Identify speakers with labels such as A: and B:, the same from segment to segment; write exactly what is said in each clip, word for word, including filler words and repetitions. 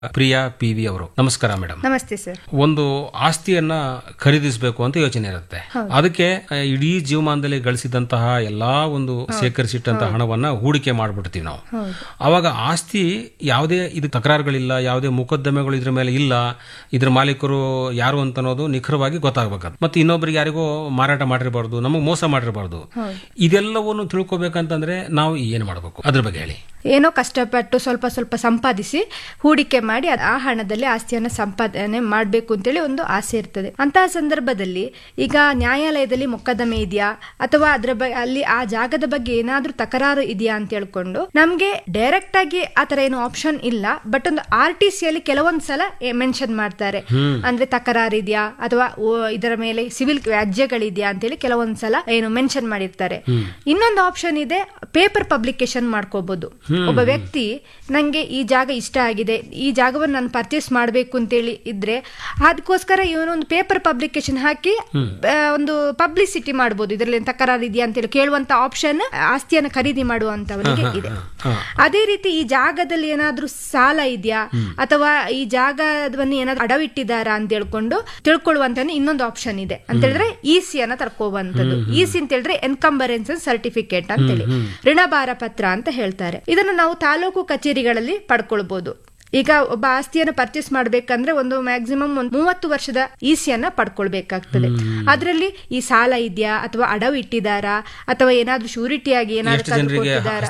A: Priya P V ಅವರು, ನಮಸ್ಕಾರ madam.
B: ನಮಸ್ತೆ ಸರ್.
A: ಒಂದು ಆಸ್ತಿಯನ್ನ ಖರೀದಿಸಬೇಕು ಅಂತ ಯೋಚನೆ ಇರುತ್ತೆ. ಅದಕ್ಕೆ ಇಡೀ ಜೀವಮಾನದಲ್ಲಿ ಗಳಿಸಿದಂತಹ ಎಲ್ಲಾ ಒಂದು ಸೇಕರಿಸಿಟ್ಟಂತಹ ಹಣವನ್ನ ಹೂಡಿಕೆ ಮಾಡ್ಬಿಡ್ತೀವಿ ನಾವು. ಅವಾಗ ಆಸ್ತಿ ಯಾವುದೇ ಇದು ತಕರಾರುಗಳಿಲ್ಲ, ಯಾವುದೇ ಮೊಕದ್ದಮೆಗಳು ಇದ್ರ ಮೇಲೆ ಇಲ್ಲ, ಇದ್ರ ಮಾಲೀಕರು ಯಾರು ಅಂತ ಅನ್ನೋದು ನಿಖರವಾಗಿ ಗೊತ್ತಾಗಬೇಕು. ಮತ್ತೆ ಇನ್ನೊಬ್ಬರಿಗೆ ಯಾರಿಗೂ ಮಾರಾಟ ಮಾಡಿರಬಾರ್ದು, ನಮಗೆ ಮೋಸ ಮಾಡಿರಬಾರ್ದು. ಇದೆಲ್ಲವನ್ನು ತಿಳ್ಕೊಬೇಕಂತಂದ್ರೆ ನಾವು ಏನ್ ಮಾಡಬೇಕು, ಅದ್ರ ಬಗ್ಗೆ ಹೇಳಿ.
B: ಏನೋ ಕಷ್ಟಪಟ್ಟು ಸ್ವಲ್ಪ ಸ್ವಲ್ಪ ಸಂಪಾದಿಸಿ ಹೂಡಿಕೆ ಮಾಡಿ ಆ ಹಣದಲ್ಲಿ ಆಸ್ತಿಯನ್ನ ಸಂಪಾದನೆ ಮಾಡಬೇಕು ಅಂತೇಳಿ ಒಂದು ಆಸೆ ಇರ್ತದೆ. ಅಂತಹ ಸಂದರ್ಭದಲ್ಲಿ ಈಗ ನ್ಯಾಯಾಲಯದಲ್ಲಿ ಮೊಕದ್ದಮೆ ಇದೆಯಾ ಅಥವಾ ಅದ್ರ ಬಗ್ಗೆ ಅಲ್ಲಿ ಆ ಜಾಗದ ಬಗ್ಗೆ ಏನಾದ್ರೂ ತಕರಾರು ಇದೆಯಾ ಅಂತ ಹೇಳ್ಕೊಂಡು ನಮ್ಗೆ ಡೈರೆಕ್ಟ್ ಆಗಿ ಆತರ ಏನು ಆಪ್ಷನ್ ಇಲ್ಲ. ಬಟ್ ಒಂದು ಆರ್ ಟಿ ಸಿ ಅಲ್ಲಿ ಕೆಲವೊಂದ್ ಸಲ ಮೆನ್ಷನ್ ಮಾಡ್ತಾರೆ, ಅಂದ್ರೆ ತಕರಾರು ಇದೆಯಾ ಅಥವಾ ಇದರ ಮೇಲೆ ಸಿವಿಲ್ ವ್ಯಾಜ್ಯಗಳಿದೆಯಾ ಅಂತೇಳಿ ಕೆಲವೊಂದ್ಸಲ ಏನು ಮೆನ್ಷನ್ ಮಾಡಿರ್ತಾರೆ. ಇನ್ನೊಂದು ಆಪ್ಷನ್ ಇದೆ, ಪೇಪರ್ ಪಬ್ಲಿಕೇಶನ್ ಮಾಡ್ಕೋಬಹುದು. ಒಬ್ಬ ವ್ಯಕ್ತಿ ನಂಗೆ ಈ ಜಾಗ ಇಷ್ಟ ಆಗಿದೆ, ಈ ಜಾಗವನ್ನು ನಾನು ಪರ್ಚೇಸ್ ಮಾಡಬೇಕು ಅಂತೇಳಿ ಇದ್ರೆ ಅದಕ್ಕೋಸ್ಕರ ಇವನೊಂದು ಪೇಪರ್ ಪಬ್ಲಿಕೇಶನ್ ಹಾಕಿ ಒಂದು ಪಬ್ಲಿಸಿಟಿ ಮಾಡಬಹುದು. ಇದರಲ್ಲಿ ತಕರಾರು ಇದೆಯಾ ಅಂತೇಳಿ ಕೇಳುವಂತ ಆಪ್ಷನ್ ಆಸ್ತಿಯನ್ನು ಖರೀದಿ ಮಾಡುವಂತವನಿಗೆ ಇದೆ. ಅದೇ ರೀತಿ ಈ ಜಾಗದಲ್ಲಿ ಏನಾದ್ರೂ ಸಾಲ ಇದೆಯಾ ಅಥವಾ ಈ ಜಾಗವನ್ನು ಏನಾದ್ರೂ ಅಡವಿಟ್ಟಿದ್ದಾರಾ ಅಂತ ಹೇಳ್ಕೊಂಡು ತಿಳ್ಕೊಳ್ಳುವಂತ ಇನ್ನೊಂದು ಆಪ್ಷನ್ ಇದೆ ಅಂತ ಹೇಳಿದ್ರೆ ಇಸಿ ಅನ್ನ ತರ್ಕೋವಂತದ್ದು. ಇಸಿ ಅಂತ ಹೇಳಿದ್ರೆ ಎನ್ಕಂಬರೆನ್ಸ್ ಸರ್ಟಿಫಿಕೇಟ್ ಅಂತೇಳಿ ಋಣಭಾರ ಪತ್ರ ಅಂತ ಹೇಳ್ತಾರೆ. ಇದನ್ನು ನಾವು ತಾಲೂಕು ಕಚೇರಿಗಳಲ್ಲಿ ಪಡ್ಕೊಳ್ಬಹುದು. ಈಗ ಒಬ್ಬ ಆಸ್ತಿಯನ್ನು ಪರ್ಚೇಸ್ ಮಾಡ್ಬೇಕಂದ್ರೆ ಒಂದು ಮ್ಯಾಕ್ಸಿಮಮ್ ಒಂದು ಮೂವತ್ತು ವರ್ಷದ ಇಸಿಯನ್ನ ಪಡ್ಕೊಳ್ಬೇಕಾಗ್ತದೆ. ಅದರಲ್ಲಿ ಈ ಸಾಲ ಇದೆಯಾ ಅಥವಾ ಅಡವು ಇಟ್ಟಿದಾರಾ ಅಥವಾ ಏನಾದ್ರೂ ಶ್ಯೂರಿಟಿ ಆಗಿ ಏನಾದ್ರೂ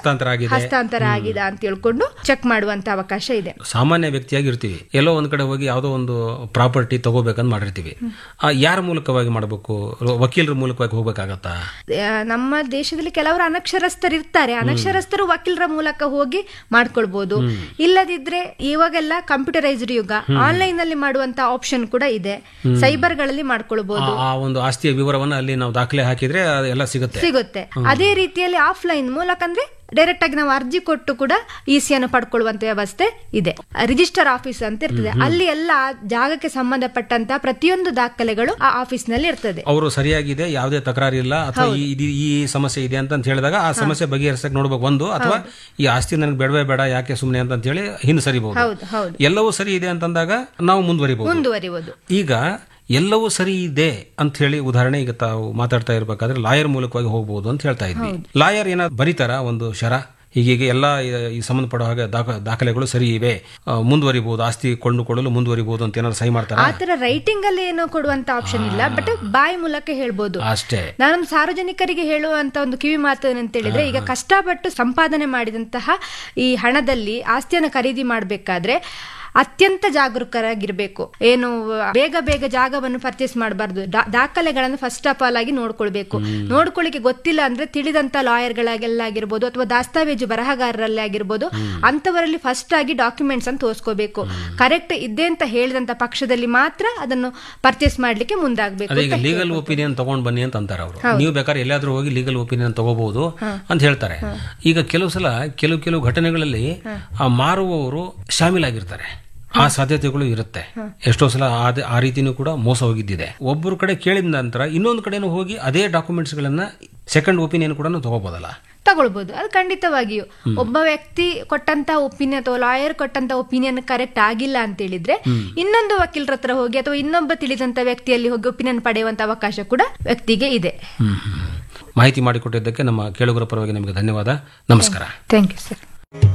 B: ಹಸ್ತಾಂತರ ಆಗಿದೆ ಅಂತ ಹೇಳ್ಕೊಂಡು ಚೆಕ್ ಮಾಡುವಂತ ಅವಕಾಶ ಇದೆ.
A: ಸಾಮಾನ್ಯ ವ್ಯಕ್ತಿಯಾಗಿ ಇರ್ತೀವಿ, ಎಲ್ಲೋ ಒಂದ್ ಕಡೆ ಹೋಗಿ ಯಾವುದೋ ಒಂದು ಪ್ರಾಪರ್ಟಿ ತಗೋಬೇಕಂತ ಮಾಡಿರ್ತೀವಿ. ಯಾರ ಮೂಲಕವಾಗಿ ಮಾಡಬೇಕು? ವಕೀಲರ ಮೂಲಕವಾಗಿ ಹೋಗ್ಬೇಕಾಗತ್ತಾ?
B: ನಮ್ಮ ದೇಶದಲ್ಲಿ ಕೆಲವರು ಅನಕ್ಷರಸ್ಥರು ಇರ್ತಾರೆ, ಅನಕ್ಷರಸ್ಥರು ವಕೀಲರ ಮೂಲಕ ಹೋಗಿ ಮಾಡ್ಕೊಳ್ಬಹುದು. ಇಲ್ಲದಿದ್ರೆ ಇವಾಗೆಲ್ಲ ಕಂಪ್ಯೂಟರೈಸ್ಡ್ ಯುಗ, ಆನ್ಲೈನ್ ನಲ್ಲಿ ಮಾಡುವಂತ ಆಪ್ಷನ್ ಕೂಡ ಇದೆ. ಸೈಬರ್ ಗಳಲ್ಲಿ ಮಾಡ್ಕೊಳ್ಬಹುದು.
A: ಆ ಒಂದು ಆಸ್ತಿಯ ವಿವರವನ್ನು ಅಲ್ಲಿ ನಾವು ದಾಖಲೆ ಹಾಕಿದ್ರೆ ಎಲ್ಲ ಸಿಗುತ್ತೆ
B: ಸಿಗುತ್ತೆ ಅದೇ ರೀತಿಯಲ್ಲಿ ಆಫ್ಲೈನ್ ಮೂಲಕ ಅಂದ್ರೆ ಡೈರೆಕ್ಟ್ ಆಗಿ ನಾವು ಅರ್ಜಿ ಕೊಟ್ಟು ಕೂಡ ಇಸಿಯನ್ನು ಪಡ್ಕೊಳ್ಳುವಂತ ವ್ಯವಸ್ಥೆ ಇದೆ. ರಿಜಿಸ್ಟರ್ ಆಫೀಸ್ ಅಂತ ಇರ್ತದೆ, ಅಲ್ಲಿ ಎಲ್ಲ ಜಾಗಕ್ಕೆ ಸಂಬಂಧಪಟ್ಟಂತ ಪ್ರತಿಯೊಂದು ದಾಖಲೆಗಳು ಆ ಆಫೀಸ್ ನಲ್ಲಿ ಇರ್ತದೆ.
A: ಅವರು ಸರಿಯಾಗಿದೆ, ಯಾವುದೇ ತಕರಾರು ಇಲ್ಲ ಅಥವಾ ಈ ಸಮಸ್ಯೆ ಇದೆ ಅಂತ ಹೇಳಿದಾಗ ಆ ಸಮಸ್ಯೆ ಬಗೆಹರಿಸಕ್ಕೆ ನೋಡ್ಬೇಕು ಒಂದು, ಅಥವಾ ಈ ಆಸ್ತಿ ನನಗೆ ಬೇಡವೇ ಬೇಡ ಯಾಕೆ ಸುಮ್ಮನೆ ಅಂತ ಹೇಳಿ ಹಿಂದೆ ಸರಿಬಹುದು. ಎಲ್ಲವೂ ಸರಿ ಇದೆ ಅಂತಂದಾಗ ನಾವು ಮುಂದುವರಿಬಹುದು
B: ಮುಂದುವರಿಬಹುದು
A: ಈಗ ಎಲ್ಲವೂ ಸರಿ ಇದೆ ಅಂತ ಹೇಳಿ ಉದಾಹರಣೆ ಈಗ ತಾವು ಮಾತಾಡ್ತಾ ಇರ್ಬೇಕಾದ್ರೆ ಲಾಯರ್ ಮೂಲಕವಾಗಿ ಹೋಗಬಹುದು ಅಂತ ಹೇಳ್ತಾ ಇದ್ವಿ. ಲಾಯರ್ ಏನಾದ್ರು ಬರೀತಾರ ಒಂದು ಶರ, ಹೀಗೆ ಎಲ್ಲ ಈ ಸಂಬಂಧಪಡುವ ಹಾಗೆ ದಾಖಲೆಗಳು ಸರಿ ಇವೆ, ಮುಂದುವರಿಬಹುದು, ಆಸ್ತಿ ಕೊಂಡುಕೊಳ್ಳಲು ಮುಂದುವರಿಬಹುದು ಅಂತ ಏನಾದ್ರು ಸಹಿ ಮಾಡ್ತಾರೆ?
B: ಆತರ ರೈಟಿಂಗ್ ಅಲ್ಲಿ ಏನೋ ಕೊಡುವಂತ ಆಪ್ಷನ್ ಇಲ್ಲ, ಬಟ್ ಬಾಯಿ ಮೂಲಕ ಹೇಳ್ಬೋದು
A: ಅಷ್ಟೇ.
B: ನಾನು ಸಾರ್ವಜನಿಕರಿಗೆ ಹೇಳುವಂತ ಒಂದು ಕಿವಿ ಮಾತು ಅಂತ ಹೇಳಿದ್ರೆ, ಈಗ ಕಷ್ಟಪಟ್ಟು ಸಂಪಾದನೆ ಮಾಡಿದಂತಹ ಈ ಹಣದಲ್ಲಿ ಆಸ್ತಿಯನ್ನು ಖರೀದಿ ಮಾಡಬೇಕಾದ್ರೆ ಅತ್ಯಂತ ಜಾಗರೂಕರಾಗಿರ್ಬೇಕು. ಏನು ಬೇಗ ಬೇಗ ಜಾಗವನ್ನು ಪರ್ಚೇಸ್ ಮಾಡಬಾರ್ದು. ದಾಖಲೆಗಳನ್ನು ಫಸ್ಟ್ ಆಫ್ ಆಲ್ ಆಗಿ ನೋಡ್ಕೊಳ್ಬೇಕು. ನೋಡ್ಕೊಳ್ಳಿಕ್ಕೆ ಗೊತ್ತಿಲ್ಲ ಅಂದ್ರೆ ತಿಳಿದಂತ ಲಾಯರ್ಗಳಾಗೆಲ್ಲ ಆಗಿರ್ಬೋದು ಅಥವಾ ದಾಸ್ತಾವೇಜು ಬರಹಗಾರರಲ್ಲಿ ಆಗಿರ್ಬೋದು, ಅಂತವರಲ್ಲಿ ಫಸ್ಟ್ ಆಗಿ ಡಾಕ್ಯುಮೆಂಟ್ಸ್ ಅನ್ನು ತೋರಿಸ್ಕೋಬೇಕು. ಕರೆಕ್ಟ್ ಇದೆ ಅಂತ ಹೇಳಿದಂತ ಪಕ್ಷದಲ್ಲಿ ಮಾತ್ರ ಅದನ್ನು ಪರ್ಚೇಸ್ ಮಾಡ್ಲಿಕ್ಕೆ ಮುಂದಾಗಬೇಕು.
A: ಲೀಗಲ್ ಒಪಿನಿಯನ್ ತಗೊಂಡ್ ಬನ್ನಿ ಅಂತ ಅಂತಾರೆ ಅವರು. ನೀವು ಬೇಕಾದ್ರೆ ಎಲ್ಲಾದ್ರೂ ಹೋಗಿ ಲೀಗಲ್ ಒಪಿನಿಯನ್ ತಗೋಬಹುದು ಅಂತ ಹೇಳ್ತಾರೆ. ಈಗ ಕೆಲವು ಸಲ ಕೆಲವು ಕೆಲವು ಘಟನೆಗಳಲ್ಲಿ ಆ ಮಾರುವವರು ಶಾಮೀಲಾಗಿರ್ತಾರೆ, ಆ ಸಾಧ್ಯತೆಗಳು ಇರುತ್ತೆ. ಎಷ್ಟೋ ಸಲ ಆ ರೀತಿನೂ ಕೂಡ ಮೋಸ ಹೋಗಿದ್ದಿದೆ. ಒಬ್ಬರು ಕಡೆ ಕೇಳಿದ ನಂತರ ಇನ್ನೊಂದು ಕಡೆನೂ ಹೋಗಿ ಅದೇ ಡಾಕ್ಯುಮೆಂಟ್ಸ್ ಗಳನ್ನ ಸೆಕೆಂಡ್ ಒಪಿನಿಯನ್ ಕೂಡ ತಗೋಬಹುದಲ್ಲ?
B: ತಗೊಳ್ಬಹುದು, ಅದು ಖಂಡಿತವಾಗಿಯೂ. ಒಬ್ಬ ವ್ಯಕ್ತಿ ಕೊಟ್ಟಂತ ಒಪಿನಿಯನ್ ಅಥವಾ ಲಾಯರ್ ಕೊಟ್ಟಂತ ಒಪಿನಿಯನ್ ಕರೆಕ್ಟ್ ಆಗಿಲ್ಲ ಅಂತ ಹೇಳಿದ್ರೆ ಇನ್ನೊಂದು ವಕೀಲರ ಹತ್ರ ಹೋಗಿ ಅಥವಾ ಇನ್ನೊಬ್ಬ ತಿಳಿದಂತ ವ್ಯಕ್ತಿಯಲ್ಲಿ ಹೋಗಿ ಒಪಿನಿಯನ್ ಪಡೆಯುವಂತ ಅವಕಾಶ ಕೂಡ ವ್ಯಕ್ತಿಗೆ ಇದೆ.
A: ಮಾಹಿತಿ ಮಾಡಿಕೊಟ್ಟಿದ್ದಕ್ಕೆ ನಮ್ಮ ಕೇಳುಗರ ಪರವಾಗಿ ನಿಮಗೆ ಧನ್ಯವಾದ. ನಮಸ್ಕಾರ.
B: Thank you sir.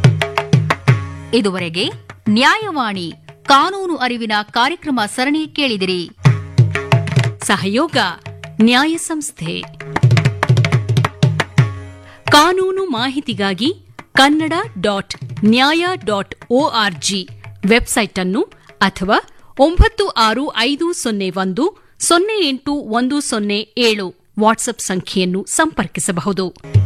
C: ಇದುವರೆಗೆ ನ್ಯಾಯವಾಣಿ ಕಾನೂನು ಅರಿವಿನ ಕಾರ್ಯಕ್ರಮ ಸರಣಿ ಕೇಳಿದಿರಿ. ಸಹಯೋಗ ನ್ಯಾಯ ಸಂಸ್ಥೆ. ಕಾನೂನು ಮಾಹಿತಿಗಾಗಿ ಕನ್ನಡ ಡಾಟ್ ನ್ಯಾಯ ಡಾಟ್ ಒಆರ್ಜಿ ವೆಬ್ಸೈಟ್ ಅನ್ನು ಅಥವಾ ಒಂಬತ್ತು ಆರು ಐದು ಸೊನ್ನೆ ಒಂದು ಸೊನ್ನೆ ಎಂಟು ಒಂದು ಸೊನ್ನೆ ಏಳು ವಾಟ್ಸ್ಆಪ್ ಸಂಖ್ಯೆಯನ್ನು ಸಂಪರ್ಕಿಸಬಹುದು.